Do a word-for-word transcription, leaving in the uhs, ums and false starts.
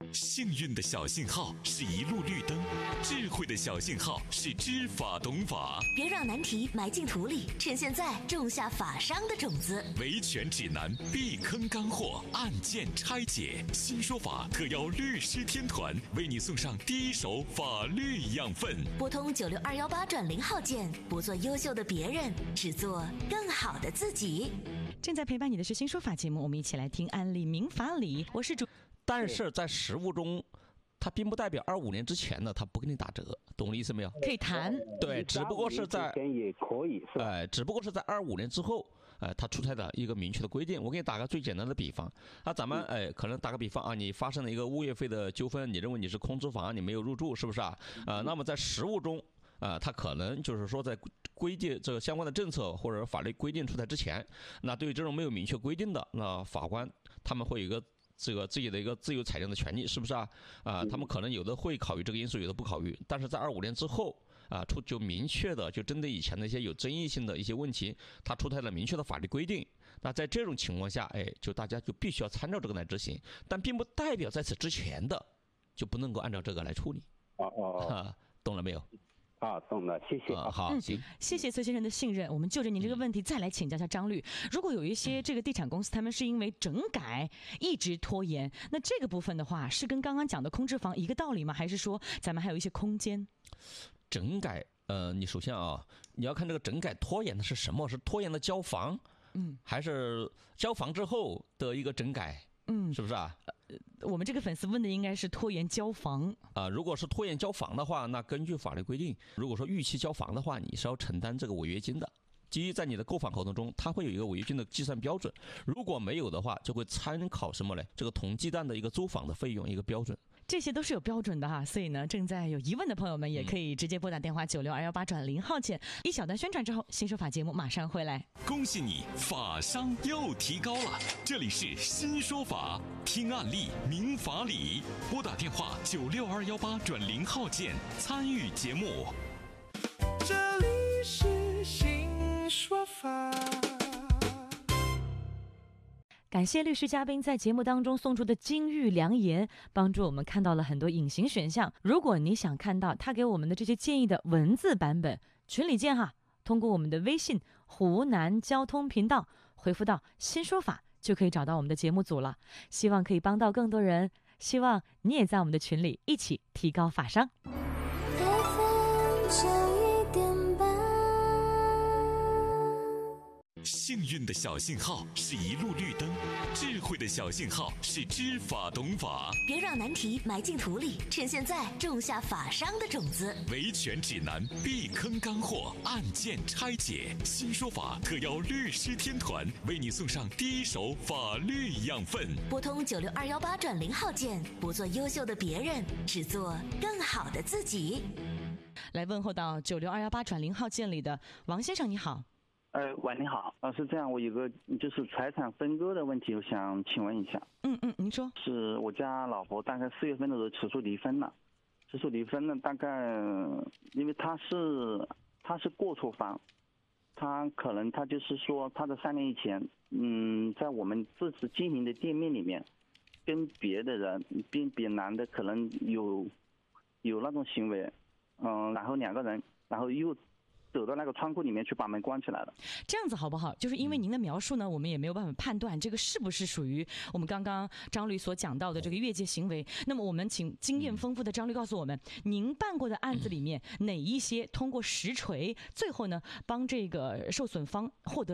幸运的小信号是一路绿灯，智慧的小信号是知法懂法。 别让难题埋进土里，趁现在种下法商的种子。 维权指南，避坑干货，案件拆解。新说法特邀律师天团为你送上第一手法律养分。 拨通九六二幺八转零号键，不做优秀的别人，只做更好的自己。 正在陪伴你的是新说法节目，我们一起来听案例民法理。我是主。 但是在实务中，它并不代表二五年之前呢，它不给你打折，懂我的意思没有？ 可以谈， 对，只不过是在也可以是吧？ 哎、呃，只不过是在二五年之后，哎、呃，它出台的一个明确的规定。我给你打个最简单的比方，啊，咱们哎、呃，可能打个比方啊，你发生了一个物业费的纠纷，你认为你是空置房，你没有入住，是不是啊？啊、呃，那么在实务中。啊、呃，它可能就是说，在规定这个相关的政策或者法律规定出台之前，那对于这种没有明确规定的，那法官他们会有一个这个自己的一个自由裁量的权利，是不是啊？啊、呃，他们可能有的会考虑这个因素，有的不考虑。但是在二五年之后啊、呃，出就明确的就针对以前的一些有争议性的一些问题，它出台了明确的法律规定。那在这种情况下，哎，就大家就必须要参照这个来执行，但并不代表在此之前的就不能够按照这个来处理。 哦哦， 啊，懂了没有？ 啊，懂了，谢谢。 啊、好，行、 嗯，谢谢崔先生的信任。我们就着您这个问题再来请教一下张律。如果有一些这个地产公司，他们是因为整改一直拖延，那这个部分的话，是跟刚刚讲的空置房一个道理吗？还是说咱们还有一些空间？ 整改，呃，你首先啊，你要看这个整改拖延的是什么？是拖延的交房，嗯，还是交房之后的一个整改？嗯，是不是啊？ 呃，我们这个粉丝问的应该是拖延交房啊、呃。如果是拖延交房的话，那根据法律规定，如果说逾期交房的话，你是要承担这个违约金的。基于在你的购房合同中，它会有一个违约金的计算标准。如果没有的话，就会参考什么呢？这个同计蛋的一个租房的费用一个标准。 这些都是有标准的哈，所以呢，正在有疑问的朋友们也可以直接拨打电话九六二幺八转零号键。一小段宣传之后，新说法节目马上回来。 恭喜你，法商又提高了！这里是新说法，听案例明法理，拨打电话九六二幺八转零号键参与节目。 这里是新说法。 感谢律师嘉宾在节目当中送出的金玉良言，帮助我们看到了很多隐形选项。如果你想看到他给我们的这些建议的文字版本，群里见哈，通过我们的微信湖南交通频道回复到新说法，就可以找到我们的节目组了。希望可以帮到更多人，希望你也在我们的群里一起提高法商。 幸运的小信号是一路绿灯，智慧的小信号是知法懂法。 别让难题埋进土里，趁现在种下法商的种子。 维权指南，避坑干货，案件拆解。新说法特邀律师天团为你送上第一手法律养分。 拨通九六二幺八转零号键，不做优秀的别人，只做更好的自己。 来问候到九六二幺八转零号键里的王先生，你好。 呃，喂，你好，呃，是这样，我有个就是财产分割的问题，我想请问一下。 嗯嗯，您说。 是我家老婆大概四月份的时候起诉离婚了，起诉离婚了，大概因为她是她是过错方，她可能她就是说她在三年以前，嗯，在我们自己经营的店面里面，跟别的人，别别男的可能有有那种行为，嗯，然后两个人，然后又走到那个仓库里面去把门关起来了。 这样子好不好？就是因为您的描述呢，我们也没有办法判断这个是不是属于我们刚刚张律所讲到的这个越界行为。那么我们请经验丰富的张律告诉我们，您办过的案子里面哪一些通过实锤，最后呢帮这个受损方获得